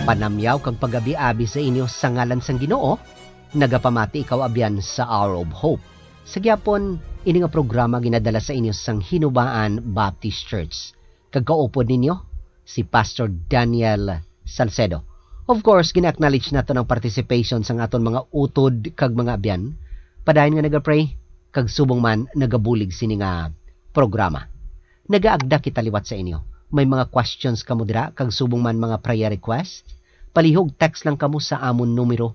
Panamyaw kag pagabi-abi sa inyo sa ngalan sang Ginoo. Nagapamati ikaw abyan sa Hour of Hope. Sa gyapon ini nga programa ginadala sa inyo sang Hinubaan Baptist Church. Kagkaupod ninyo si Pastor Daniel Salcedo. Of course, gina-acknowledge nato ang participation sa aton mga utod kag mga abyan. Padayon nga nagapray kag subong man nagabulig sini nga programa. Nagaagda kita liwat sa inyo. May mga questions kamo dira kag subong man mga prayer request. Palihog text lang kamo sa amon numero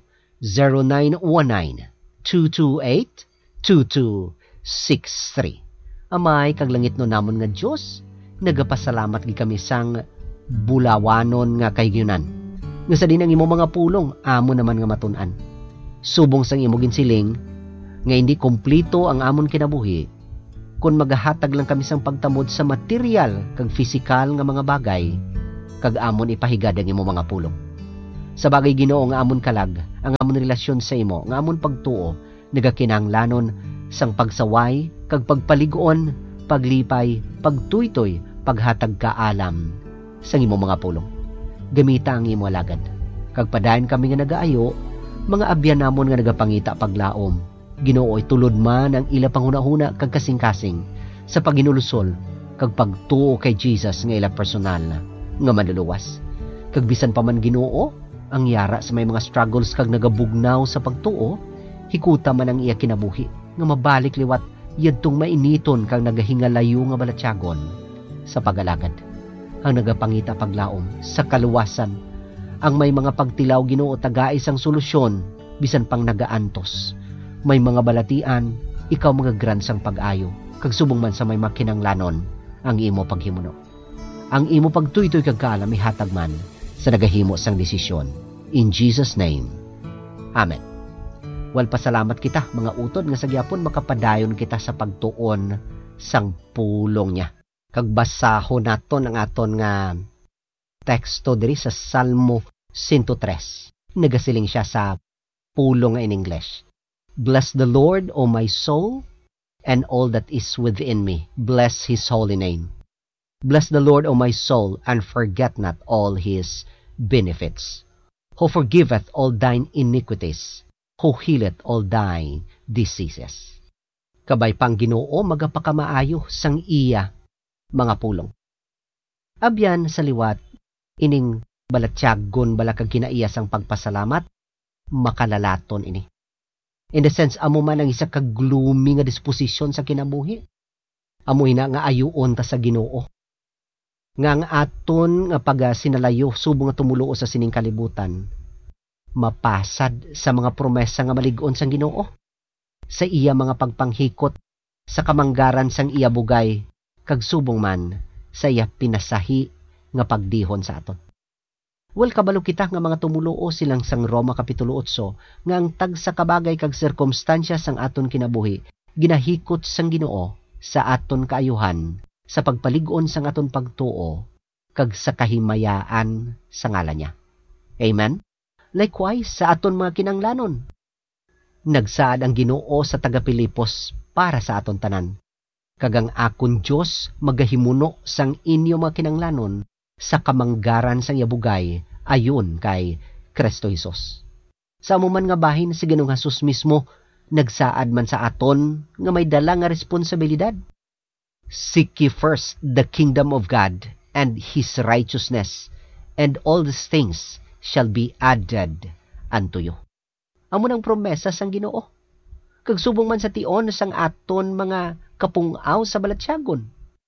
0919-228-2263. Amay kag langit no namon nga Dios, nagapasalamat gi kami sang bulawanon nga kahigyunan. Nga sa din ang imo mga pulong, amo naman nga matun-an. Subong sang imo ginsiling nga hindi kompleto ang amon kinabuhi kung magahatag lang kami sang pagtamod sa material kag pisikal nga mga bagay kag amon ipahigad ang imo mga pulong. Sa bagay Ginoo nga amon kalag, ang amon relasyon sa imo, nga amon pagtuo, nagakinahanglanon sang pagsaway, kag pagpaligon, paglipay, pagtuytoy, paghatag kaalam sang imo mga pulong. Gamita ang imo alagad. Kag padayon kami nga nagaayo, mga abyan namon nga nagapangita paglaom. Ginoo tulod man ang ila panghunahuna kag kasing-kasing sa paginulusol kag pagtuo kay Jesus nga ila personal nga manluluwas. Kag bisan pa man Ginoo, ang yara sa may mga struggles kag nagabugnaw sa pagtuo, hikuta man ang iya kinabuhi nga mabalik liwat yadtong mainiton kag nagahingalayo nga balatyagon sa pagalagad. Ang nagapangita paglaom sa kaluwasan, ang may mga pagtilaw Ginoo tagais ang solusyon bisan pang nagaantos. May mga balatian, ikaw mga gransang pag-ayo kag subong man sa may makinanglanon ang imo paghimuno. Ang imo pagtuytoy kag kaalam ihatag man sa nagahimo sang desisyon. In Jesus' name, Amen. Well, pasalamat kita mga utod nga sa gyapon makapadayon kita sa pagtuon sang pulong niya. Kag basahon naton ang aton nga teksto diri sa Salmo 103. Nagasiling siya sa pulong nga in English. Bless the Lord, O my soul, and all that is within me. Bless His holy name. Bless the Lord, O my soul, and forget not all His benefits. Who forgiveth all thine iniquities, who healeth all thy diseases. Kabay pang Ginoo magapakamaayo sang iya mga pulong. Abyan sa liwat, ining balatyagon balakag kinaiya sang pagpasalamat, makalalaton ini. In the sense, amo man ang isa ka gloomy nga disposisyon sa kinabuhi. Amo ina nga ayuon ta sa Ginoo. Nga ang aton nga pagasinalayo subong nga tumuluo sa sining kalibutan, mapasad sa mga promesa nga malig-on sang Ginoo, sa iya mga pagpanghikot, sa kamanggaran sang iya bugay, kag subong man sa iya pinasahi nga pagdihon sa aton. Well, kabalo kita nga mga tumuluo silang sang Roma Kapitulo 8 nga ang tagsa kabagay kag sirkumstansya sang aton kinabuhi ginahikot sang Ginoo sa aton kaayuhan, sa pagpalig-on sang aton pagtuo kag sa kahimayaan sa ngalan niya. Amen. Likewise sa aton mga kinanglanon, nagsaad ang Ginoo sa taga Pilipos para sa aton tanan. Kag ang akon Dios magahimuno sang inyo mga kinanglanon sa kamanggaran sang yabugay ayon kay Kristo Jesus. Sa amo man nga bahin si Ginoong Hesus mismo nagsaad man sa aton nga may dala nga responsibilidad. Seek ye first the kingdom of God and His righteousness, and all these things shall be added unto you. Amo nang promesa sang Ginoo. Kag subong man sa tion sang aton mga kapungaw sa balatyagon.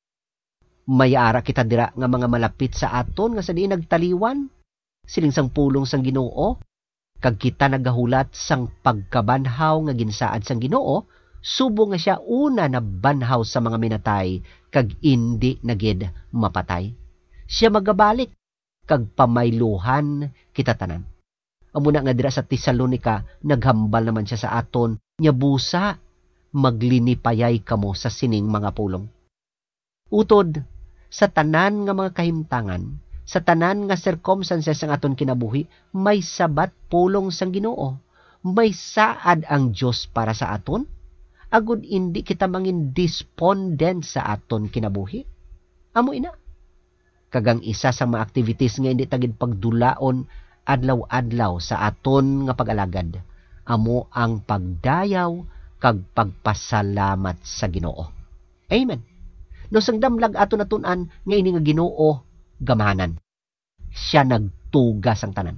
Mayara kita dira nga mga malapit sa aton nga sa diin nagtaliwan siling sang pulong sang Ginoo, kag kita nagahulat sang pagkabanhaw nga ginsaad sang Ginoo. Subong nga siya una na banhaw sa mga minatay, kag indi nagid mapatay. Siya magabalik, kag pamayluhan kita tanan. Amo na nga dira sa Tesalonica, naghambal naman siya sa aton, nya busa, maglinipayay kamo sa sining mga pulong. Utod, sa tanan nga mga kahimtangan, sa tanan nga circumstances ang aton kinabuhi, may sabat pulong sang Ginoo. May saad ang Dios para sa aton. Agud indi kita mangin despondent sa aton kinabuhi. Amo ina. Kagang isa sa mga activities nga hindi tagid pagdulaon adlaw-adlaw sa aton nga pag-alagad amo ang pagdayaw kag pagpasalamat sa Ginoo. Amen. No sang damlag aton natun-an nga ini nga Ginoo gamahanan. Siya nagtugas ang tanan.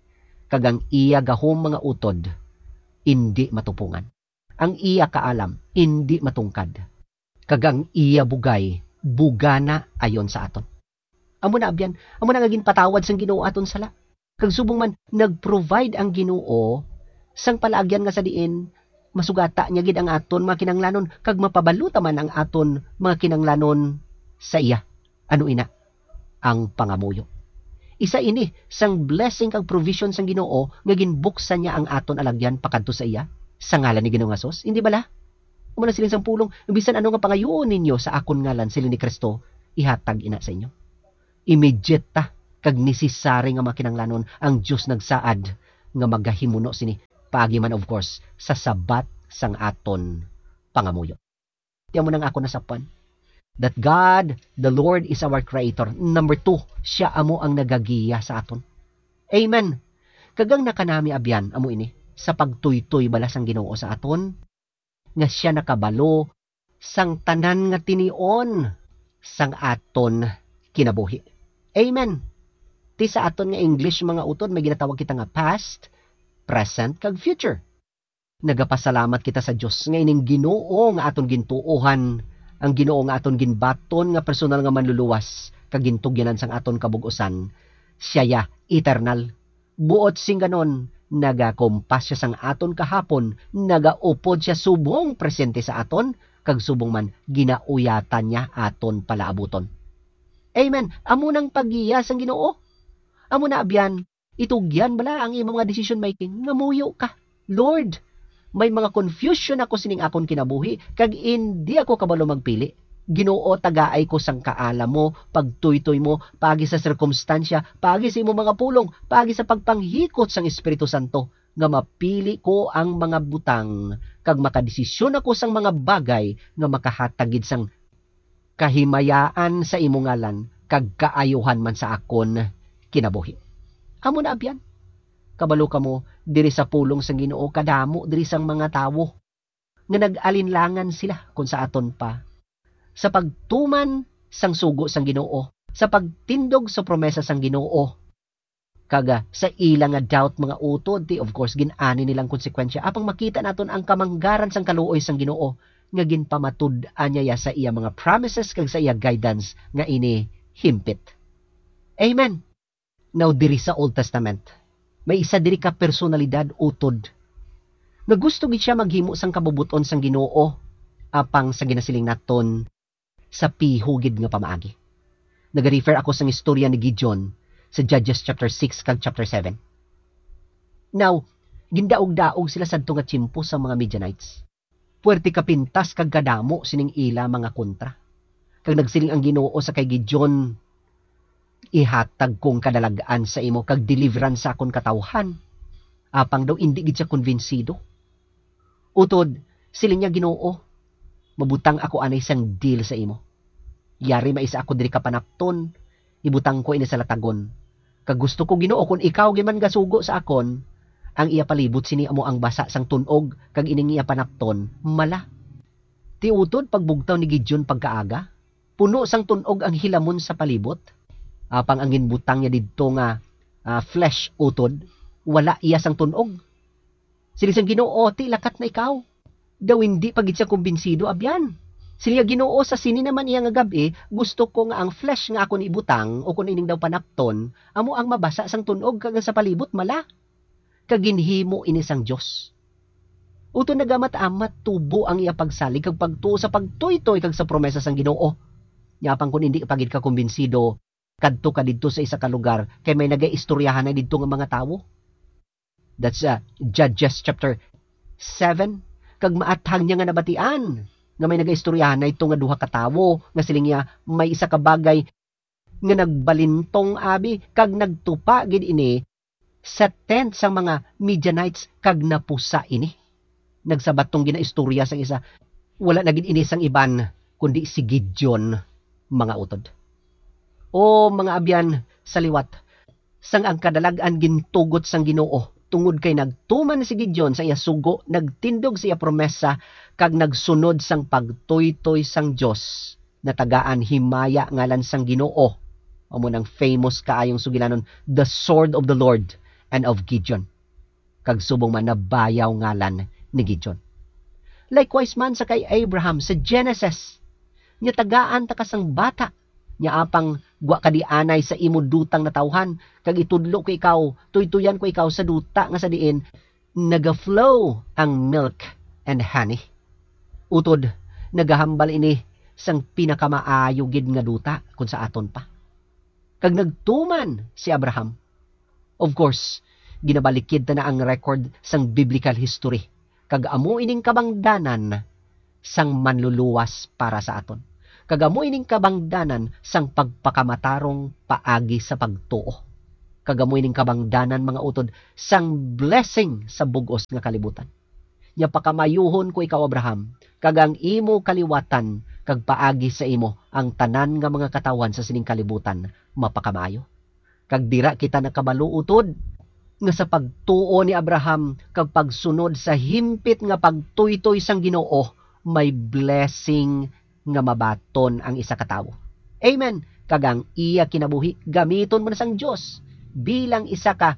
Kag ang iya gahom mga utod indi matupungan. Ang iya kaalam indi matungkad. Kag ang iya bugay bugana ayon sa aton. Amo na abyan, amo na nga ginpatawad sang Ginoo aton sala. Kag subong man nag-provide ang Ginoo sang palaagyan nga sa diin masugata niya gid ang aton mga kinanglanon kag mapabaluta man ang aton mga kinanglanon sa iya. Ano ina? Ang pangamuyo. Isa ini sang blessing kag provision sang Ginoo nga ginbuksan niya ang aton alagyan pakadto sa iya sa ngalan ni Ginoong Hesus. Hindi bala? Amo na siling sang pulong bisan ano nga pangayoon ninyo sa akon ngalan sila ni Kristo ihatag ina sa inyo. Immediate ta kag necessary nga makinanglanon ang Dios nagsaad nga magahimuno sini paagi man of course sa sabat sang aton pangamuyo. Tiyan mo nang ako nasapan that God, the Lord is our creator. Number 2, siya amo ang nagagiya sa aton. Amen. Kagang nakanami abyan amo ini sa pagtuytoy bala sang Ginoo sa aton nga siya nakabalo sang tanan nga tinion sang aton kinabuhi. Amen. Ti sa aton nga English mga utod may ginatawag kita nga past, present kag future. Nagapasalamat kita sa Dios nga ining Ginoo nga aton gintuohan, ang Ginoo nga aton ginbaton nga personal nga manluluwas kag gintugyanan sang aton kabugusan. Siya ya eternal. Buot sing ganon nagakompas siya sang aton kahapon, nagaupod siya subong presente sa aton kag subong man ginauyatan niya aton palaabuton. Amen. Amo nang paggiya sang Ginoo. Amo na abyan, itugyan bala ang imong mga decision making. Ngamuyo ka. Lord, may mga confusion ako sining akon kinabuhi kag hindi ako kabalo magpili. Ginoo, tagaay ko sang kaala mo, pagtuytoy mo, pagi sa sirkumstansya, pagi sa imong mga pulong, pagi sa pagpanghikot sang Espiritu Santo, nga mapili ko ang mga butang, kag makadesisyon ako sang mga bagay nga makahatagid sang kahimayaan sa imong ngalan, kag kaayuhan man sa akon kinabuhi. Amo na abyan. Kabalo ka mo, diri sa pulong sang Ginoo kadamo diri sang mga tawo nga nag-alinlangan sila kung sa aton pa sa pagtuman sang sugo sang Ginoo, sa pagtindog sa promesa sang Ginoo, kaga sa ilang nga doubt mga utod, ti of course ginani nilang konsekwensya apang makita naton ang kamanggaran sang kaluoy sang Ginoo nga ginpamatud-an niya sa iya mga promises kag sa iya guidance nga ini himpit. Amen. Now diri sa Old Testament, may isa diri ka personalidad utod nga gusto gid siya maghimo sang kabubuton sang Ginoo apang sa ginasiling naton sa pihugid nga pamaagi. Nag-refer ako sa istorya ni Gideon sa Judges chapter 6 kag chapter 7. Now, gindaog-daog sila sadto nga tiyempo sa mga Midianites. Puwerte ka pintas kag kadamo sining ila mga kontra. Kag nagsiling ang Ginoo sa kay Gideon, ihatag kong kadalagaan sa imo kag deliverance sa akon katawhan. Apang daw indi gid siya konbensido. Utod, siling niya Ginoo, mabutang ako anay sang deal sa imo. Yari maisa ako diri kapanapton, ibutang ko ini sa latagon. Kag gusto ko Ginoo kung ikaw giman gasugo sa akon, ang iya palibot sini amo ang basa sang tunog kag ining iya panapton mala. Ti utod pagbugtaw ni Gideon pagkaaga, puno sang tunog ang hilamon sa palibot. Apang ang ginbutang niya didto nga flesh utod, wala iya sang tunog. Sili sang Ginoo, ti lakat na ikaw. Daw hindi pagit siya kumbinsido abyan. Sila Ginoo sa sini naman iya nga gabi, gusto ko nga ang flesh nga ako ni ibutang o kun ining daw panapton, amo ang mabasa sang tunog kag sa palibot mala. Kaginhimo ini sang Dios. Uto nagamat-amat tubo ang iya pagsalig kag pagtuo sa pagtuytoy kag sa promesa sang Ginoo. Yapang kun hindi pagit ka kumbinsido, kadto ka didto sa isa ka lugar kay may nagaistoryahan na didto nga mga tawo. That's Judges chapter 7. Kag maathang niya nga nabatian nga may nagaistoryahan na ito nga duha ka tawo nga siling niya may isa ka bagay nga nagbalintong abi kag nagtupa gid ini sa tent sang mga Midianites kag napusa ini. Nagsabat tong ginaistorya sang isa, wala na gid ini sang iban kundi si Gideon mga utod. O mga abyan sa liwat, sang ang kadalagan gintugot sang Ginoo tungod kay nagtuman si Gideon sa iya sugo, nagtindog sa iya promesa kag nagsunod sang pagtuytoy sang Dios na tagaan himaya ngalan sang Ginoo. Amo nang famous kaayong sugilanon, the sword of the Lord and of Gideon. Kag subong man nabayaw ngalan ni Gideon. Likewise man sa kay Abraham sa Genesis, nya tagaan ta kasang bata, nya apang gwa kadianay sa imo dutang na tawhan, kag itudlo ko ikaw, tuytuyan ko ikaw sa duta nga sa diin naga-flow ang milk and honey. Utod nagahambal ini sang pinakamaayo gid nga duta kun sa aton pa. Kag nagtuman si Abraham. Of course, ginabalikid na ang record sang biblical history. Kag amo ining kabangdanan sang manluluwas para sa aton. Kag amo ining kabangdanan sang pagpakamatarong paagi sa pagtuo. Kag amo ining kabangdanan mga utod sang blessing sa bugos nga kalibutan. Nya pakamayuhon ko ikaw Abraham, kag ang imo kaliwatan kag paagi sa imo ang tanan nga mga katawan sa sining kalibutan mapakamayo. Kag dira kita nakabalo utod nga sa pagtuo ni Abraham kag pagsunod sa himpit nga pagtuytoy sang Ginoo, may blessing nga mabaton ang isa ka tawo. Amen. Kag ang iya kinabuhi gamiton man sang Dios bilang isa ka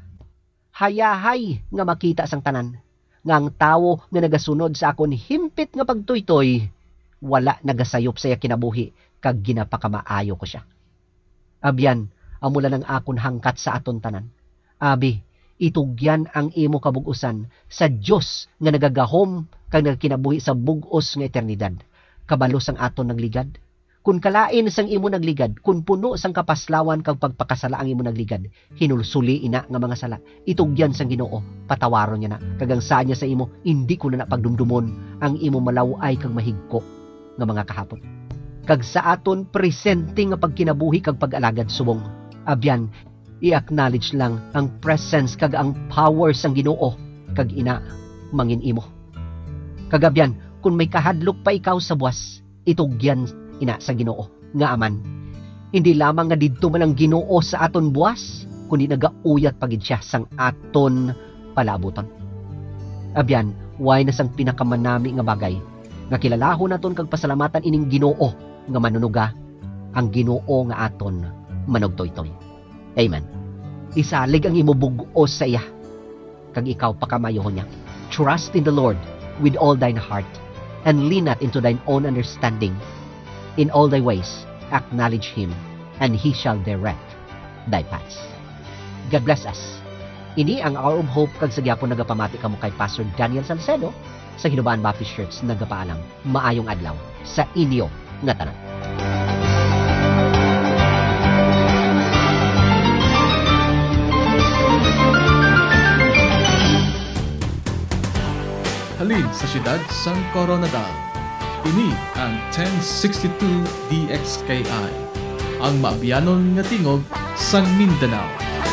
hayahay nga makita sang tanan. Nga ang tawo nga nagasunod sa akon himpit nga pagtuytoy, wala nagasayop sa iya kinabuhi kag ginapakamaayo ko siya. Abyan, amula ng akon hangkat sa aton tanan. Abi, itugyan ang imo kabugusan sa Dios nga nagagahom kag nagkinabuhi sa bugos nga eternidad. Kabalo sang aton nagligad. Kun kalain sang imo nagligad, kun puno sang kapaslawan kag pagpakasala ang imo nagligad, hinulsuli ina nga mga sala. Itugyan sang Ginoo, patawaron niya na. Kag ang saa niya sa imo, hindi ko na pagdumdumon ang imo malaway kag mahigko nga mga kahapon. Kag sa aton presente nga pagkinabuhi kag pag-alagad subong. Abyan, i-acknowledge lang ang presence kag ang power sang Ginoo kag ina mangin imo. Kag abyan, kung may kahadlok pa ikaw sa buwas, itugyan ina sa Ginoo nga aman. Hindi lamang nga didto man ang Ginoo sa aton buwas, kundi nagauyat pagid siya sang aton palabuton. Abyan, way na sang pinakamanami nga bagay nga kilalahon naton kag pasalamatan ining Ginoo nga manunuga, ang Ginoo nga aton manugtoytoy. Amen. Isalig ang imo bug-os sa iya kag ikaw pakamayohon niya. Trust in the Lord with all thine heart and lean not into thine own understanding. In all thy ways acknowledge Him, and He shall direct thy paths. God bless us. Ini ang Hour of Hope kag sa gyapon nagapamati kamo kay Pastor Daniel Salcedo sa Ginubaan Baptist Church. Nagapaalam, maayong adlaw sa inyo nga tanan. Halin sa siyudad sang Coronadal. Ini ang 1062 DXKI, ang maabiyanon nga tingog sang Mindanao.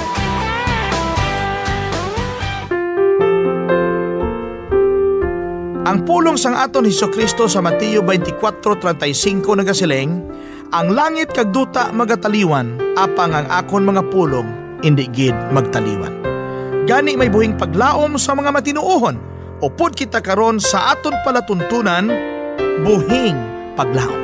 Ang pulong sang aton Hesukristo sa Mateo 24:35 nagasiling, ang langit kag duta magataliwan, apang ang akon mga pulong indi gid magtaliwan. Gani may buhing paglaom sa mga matinuohon, upod kita karon sa aton palatuntunan, buhing paglaom.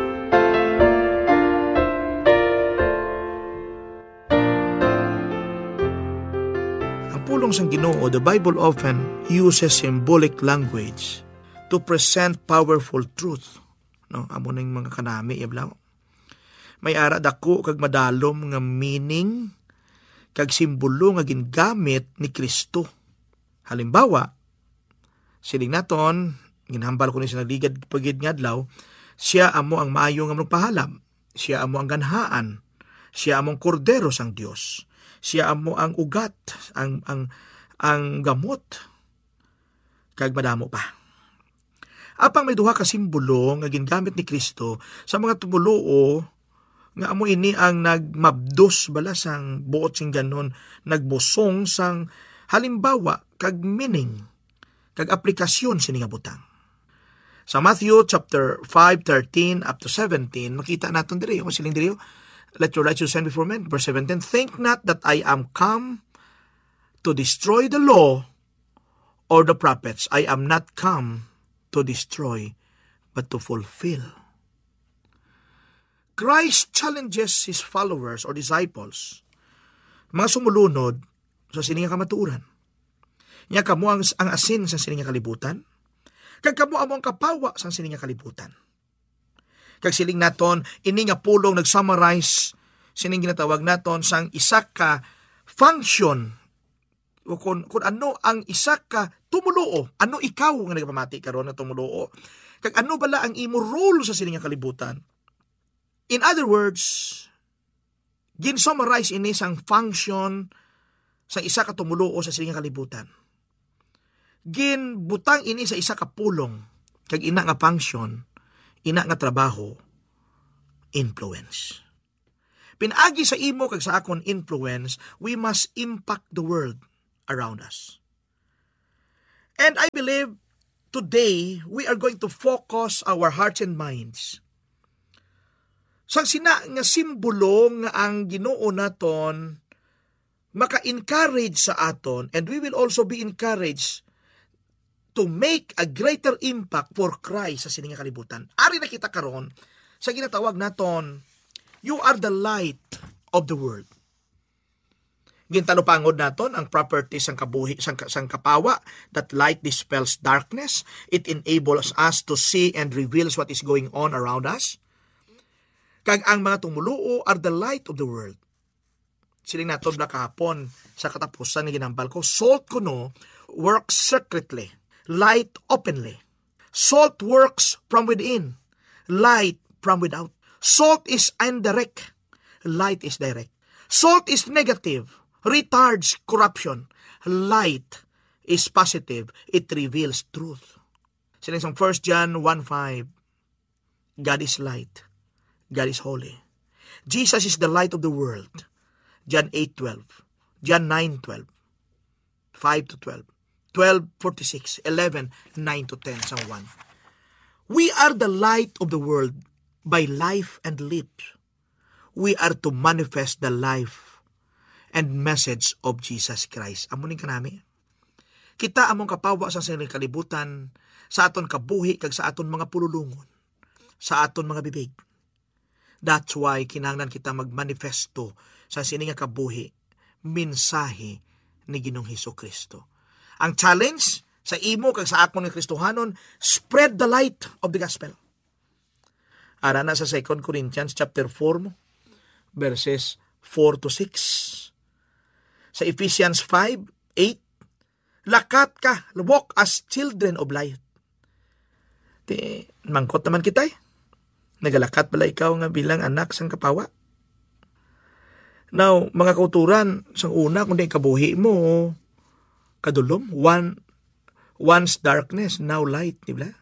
Ang pulong sang Ginoo, the Bible often uses symbolic language to present powerful truth. No, amo ning mga kanami iblaw. May ara dako kag madalom nga meaning kag simbolo nga gingamit ni Kristo. Halimbawa, siling naton, ginhambal ko ni sa nagligad pagid nga adlaw, siya amo ang maayo nga magpahalam, siya amo ang ganhaan, siya among kordero sang Dios, siya amo ang ugat, ang gamot, kag madamo pa. Apang may duha ka simbolo nga gingamit ni Kristo sa mga tumuluo nga amo ini ang nagmabdos bala sang buot sing ganon, nagbusong sang halimbawa kag meaning kag aplikasyon sini nga butang. Sa Matthew chapter 5:13 up to 17 makita naton diri o siling diri Let your righteousness shine before men. Verse 17, think not that I am come to destroy the law or the prophets. I am not come to destroy, but to fulfill. Christ challenges His followers or disciples, mga sumulunod sa sininga kamatuuran. Nya kamo ang asin sa sininga kalibutan, kag kamo ang kapawa sa sininga kalibutan. Kag siling naton, ini nga pulong nag-summarize sining ginatawag naton sang isa ka function o kung ano ang isa ka tumuluo, ano ikaw nga nagpamati karon nga tumuluo, kag ano bala ang imo role sa sining nga kalibutan. In other words, gin-summarize ini sang function sa isa ka tumuluo sa sining nga kalibutan. Ginbutang ini sa isa ka pulong, kag ina nga function, ina nga trabaho, influence. Pinagi sa imo kag sa akon influence, we must impact the world around us. And I believe today we are going to focus our hearts and minds sa sina nga simbolo nga ang Ginoo naton maka-encourage sa aton, and we will also be encouraged to make a greater impact for Christ sa sining nga kalibutan. Ari na kita karon sa ginatawag naton, you are the light of the world. Gintalupangod naton ang properties sang kabuhi sang kapawa, that light dispels darkness, it enables us to see and reveals what is going on around us. Kag ang mga tumuluo are the light of the world. Siling naton na kahapon sa katapusan nga ginambal ko, salt kuno works secretly, light openly. Salt works from within, light from without. Salt is indirect, light is direct. Salt is negative, retards corruption. Light is positive, it reveals truth. Siling sa 1 John 1:5, God is light, God is holy. Jesus is the light of the world. John 8:12, John 9:12, 5-12, 12:46, 11, 9-10, sang 1. We are the light of the world by life and lips. We are to manifest the life and message of Jesus Christ. Amunin ka nami. Kita among kapawa sa sining kalibutan, sa aton kabuhi kag sa aton mga pululungon, sa aton mga bibig. That's why kinahanglan kita magmanifesto sa sining nga kabuhi, mensahe ni Ginoong Hesukristo. Ang challenge sa imo kag sa akon nga Kristohanon, spread the light of the gospel. Ara na sa 2 Corinthians chapter 4 verses 4-6. Sa Ephesians 5:8, lakat ka, walk as children of light. Mangkot naman kita Nagalakat pala ikaw nga bilang anak sang kapawa. Now, mga kauturan, sang una, kung di kabuhi mo, kadulom, once darkness, now light, di ba?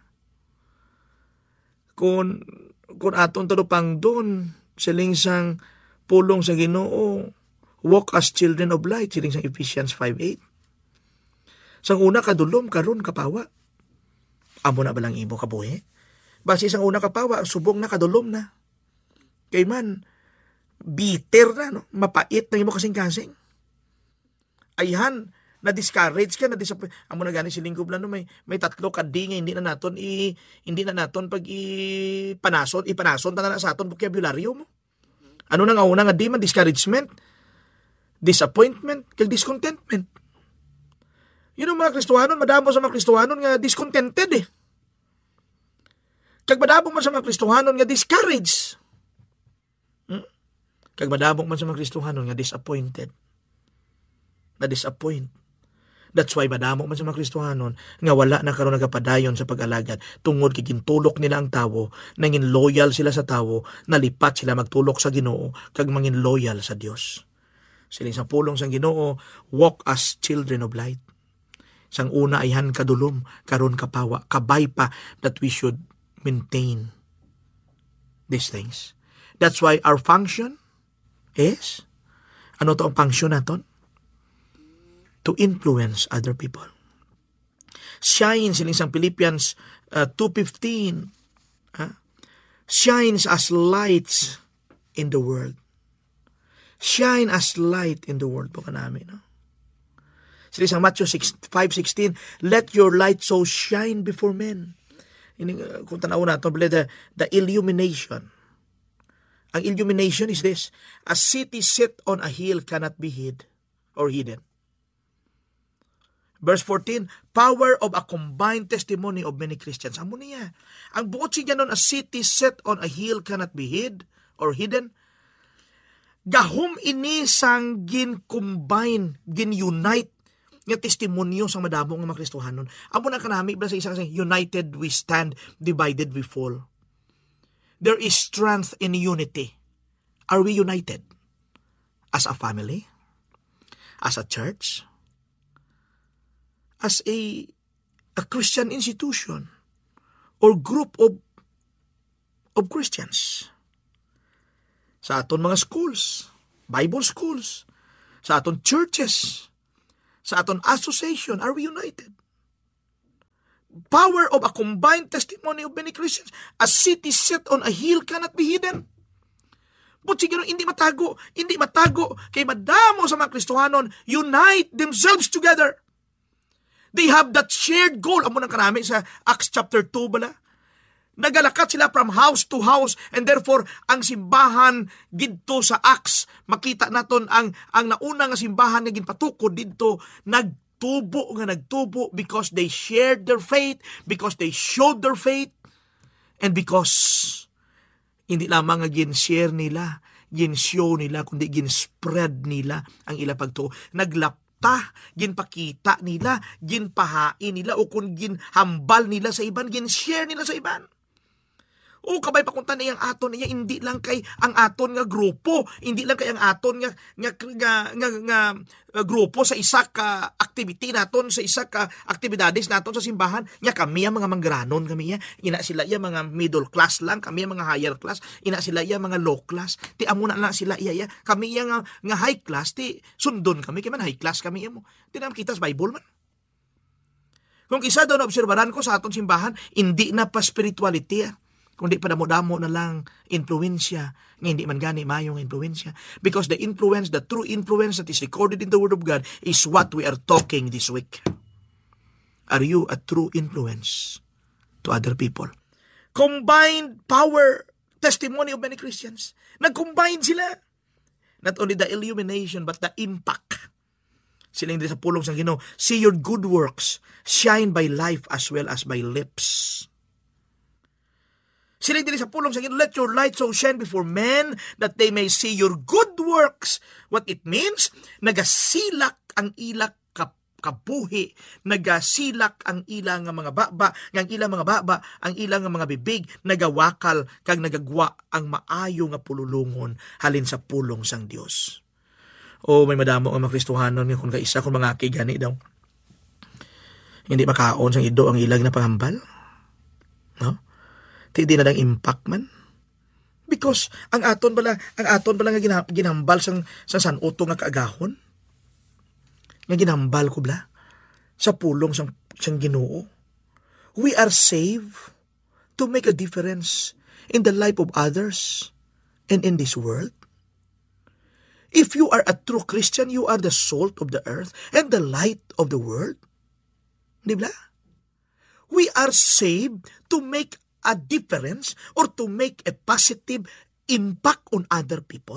Kung aton talupang doon, siling sang pulong sa Ginoo, walk as children of light, siling sang Ephesians 5:8. Sang una, kadulom, karon kapawa. Amo na balang imo kabuhi? Basi sang una kapawa, subong na, kadulom na. Kay man, bitter na, no? Mapait na imo kasing-kasing. Ayhan, na-discourage ka, na-disappoint. Amo na gani si Linggob lang, no? May tatlo kadi nga hindi na naton pag ipanason na sa aton vocabulary mo. Ano na nga una nga di man, discouragement, disappointment, kag discontentment. Yun ang mga Kristohanon, madamo sa mga Kristohanon nga discontented Kag madabong man sa mga Kristohanon nga discouraged. Kag madabong man sa mga Kristohanon nga disappointed. Na-disappoint. That's why madamo man sa mga Kristohanon nga wala na karon nagapadayon sa pag-alagad tungod kay gintulok nila ang tawo, nangin loyal sila sa tawo, nalipat sila magtulok sa Ginoo kag mangin loyal sa Dios. Siling sa pulong sang Ginoo, walk as children of light. Sang una ayhan kadulom, karon kapawa, kabay pa that we should maintain these things. That's why our function is, ano to ang function naton? To influence other people. Shine, siling sang Philippians 2:15, shines as lights in the world. Shine as light in the world po kanami, no? Sila sa Matthew 5:16, let your light so shine before men. Kung tanaw natin, the illumination. Ang illumination is this: a city set on a hill cannot be hid or hidden. Verse 14, power of a combined testimony of many Christians. Amo niya. Ang buot siya nun, a city set on a hill cannot be hid or hidden. Gahom ini sang gin-combine, gin-unite nga testimonyo sa madamo nga mga Kristohanon. Amo na kanami, sa isang united we stand, divided we fall. There is strength in unity. Are we united? As a family? As a church? As a Christian institution? Or group of Christians? Sa aton mga schools, Bible schools, sa aton churches, sa aton association, are we united? Power of a combined testimony of many Christians. A city set on a hill cannot be hidden. But siguro hindi matago, kay madamo sa mga Kristohanon, unite themselves together. They have that shared goal. Amo nang karami sa Acts chapter 2 bala. Nagalakat sila from house to house, and therefore ang simbahan didto sa Acts, makita naton ang nauna nga simbahan nga ginpatukod didto nagtubo because they shared their faith, because they showed their faith, and because hindi lamang nga gin-share nila, gin-show nila, kundi gin-spread nila ang ila pagtuo. Ginpakita nila, ginpahain nila, o kung ginhambal nila sa iban, gin-share nila sa iban. O kabay pakunta na yung aton niya, hindi lang kay ang aton nga grupo, hindi lang kay ang aton nga grupo sa isa ka activity naton, sa isa ka aktibidades naton sa simbahan. Nya kami ang mga manggranon, kami ina sila iya mga middle class lang, kami ang mga higher class, ina sila iya mga low class. Ti amo na sila iya kami iya nga high class, ti sundon kami kay man high class kami amo. Ti nam kita sa Bible man. Kung isa daw na obserbaran ko sa aton simbahan, hindi na pa spirituality kundi padamo-damo na lang influensya, nga hindi man gani mayong influensya. Because the true influence that is recorded in the Word of God is what we are talking this week. Are you a true influence to other people? Combined power, testimony of many Christians. Nag-combine sila. Not only the illumination, but the impact. Sila hindi sa pulong sang Ginoo, see your good works shine by life as well as by lips. Sila dili sa pulong sa Ginoo, let your light so shine before men that they may see your good works. What it means, nagasilak ang ilak kabuhi, nagasilak ang ilang mga baba, ang ilang mga bibig, nagawakal kag nagagwa ang maayo nga pululungon halin sa pulong sang Dios. O may madamo ang mga Kristohanon nga kung kaisa kung mga kigani daw. Hindi makaon sang ido ang ilang na panghambal. No? Hindi na lang impact man. Because ang aton bala nga ginhambal sang sanuto nga kaagahon. Nga ginhambal ko bala sa pulong sang Ginoo. We are saved to make a difference in the life of others and in this world. If you are a true Christian, you are the salt of the earth and the light of the world. Di ba? We are saved to make a difference or to make a positive impact on other people.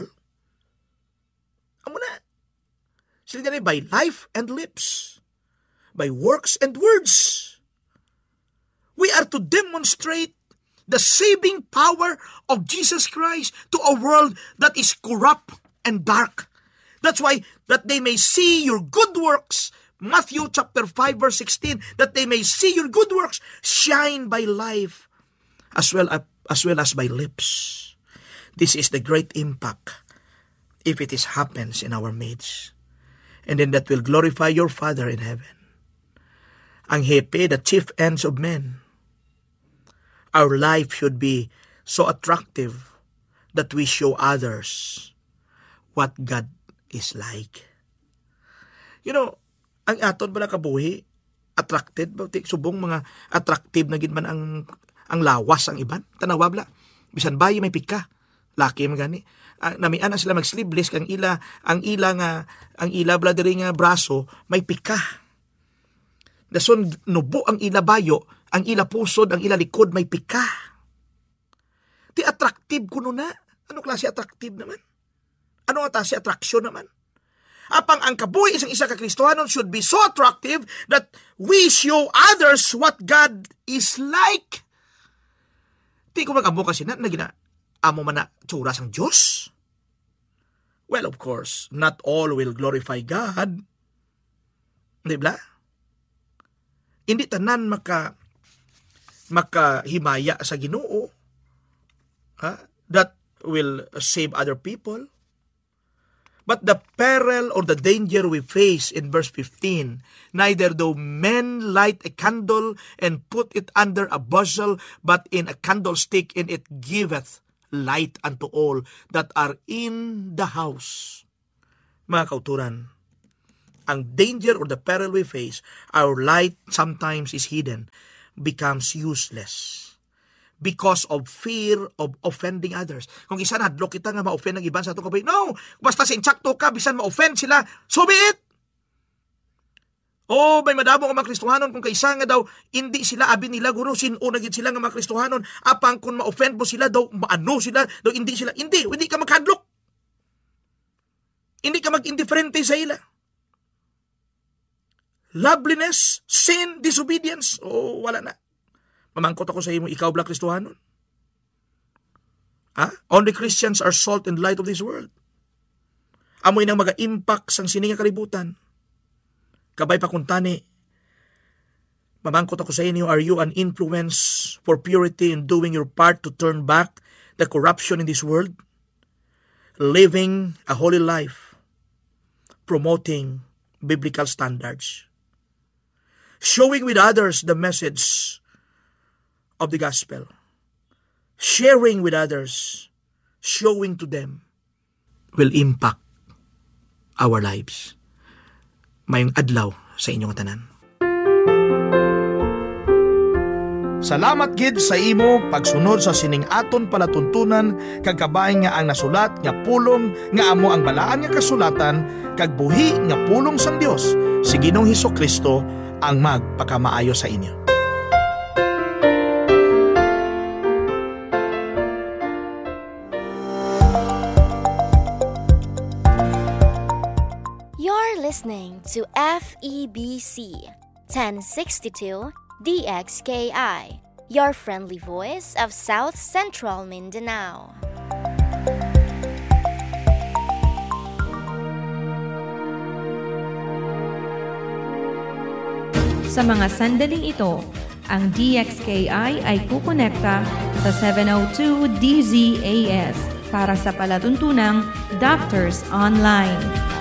Amo na. Sila na by life and lips, by works and words. We are to demonstrate the saving power of Jesus Christ to a world that is corrupt and dark. That's why, that they may see your good works, Matthew chapter 5 verse 16, that they may see your good works shine by life as well as by lips. This is the great impact if it happens in our midst. And then that will glorify your Father in heaven. Ang hepe, the chief ends of men. Our life should be so attractive that we show others what God is like. You know, ang aton pala kabuhi, attracted, subong mga attractive na gid man ang lawas ang iban. Tanawa bla. Bisan bayi may pika. laki magani. Namian na sila mag-sleeveless kang ang ila bladder nga braso may pika. Dason nubo ang ila bayo, ang ila pusod, ang ila likod may pika. Ti attractive kuno na. Ano klase attractive naman? Ano nga klase attraction naman? Apang ang kabuhi isang isa ka Kristohanon should be so attractive that we show others what God is like. Ti ko mag-amo kasi na amo man na tsura sang Diyos. Well, of course, not all will glorify God. Di ba? Hindi tanan makahimaya sa Ginoo. That will save other people. But the peril or the danger we face in verse 15, neither do men light a candle and put it under a bushel, but in a candlestick, and it giveth light unto all that are in the house. Mga kauturan, ang danger or the peril we face, our light sometimes is hidden, becomes useless because of fear of offending others. Kung isa hadlok kita nga ma-offend ng iban sa itong kabay, no! Basta sinsakto ka, bisan ma-offend sila, so be it! May madamo nga mga Kristohanon, kung kaisa nga daw, hindi sila abi nila, guro, sinunagin sila nga mga Kristohanon, apang kung ma-offend mo sila, daw, maano sila, daw, hindi ka maghadlok. Hindi ka mag-indifferente sa ila. Loveliness, sin, disobedience, wala na. Mamangkot ako sa imo, ikaw bla Kristohanon. Only Christians are salt and light of this world. Amoy nang maga-impact sang sininga kalibutan. Kabay pa kuntani, mamangkot ako sa inyo, are you an influence for purity in doing your part to turn back the corruption in this world? Living a holy life, promoting biblical standards, showing with others the message of the gospel, sharing with others, showing to them, will impact our lives. Mayong adlaw sa inyong tanan. Salamat gid sa imo pagsunod sa sining aton palatuntunan kag kabay nga ang nasulat nga pulong nga amo ang balaan nga kasulatan kag buhi nga pulong sang Dios si Ginoong Hesukristo ang magpakamaayo sa inyo. Listening to FEBC 1062 DXKI, your friendly voice of South Central Mindanao. Sa mga sandaling ito, ang DXKI ay kukonekta sa 702 DZAS para sa palatuntunang Doctors Online.